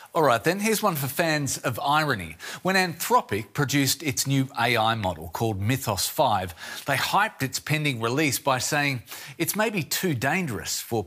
All right then, here's one for fans of irony. When Anthropic produced its new AI model called Mythos 5, they hyped its pending release by saying it's maybe too dangerous for